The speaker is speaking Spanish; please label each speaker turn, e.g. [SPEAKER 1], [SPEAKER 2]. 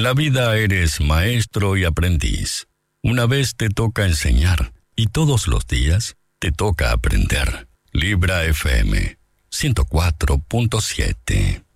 [SPEAKER 1] En la vida eres maestro y aprendiz. Una vez te toca enseñar y todos los días te toca aprender. Libra FM 104.7.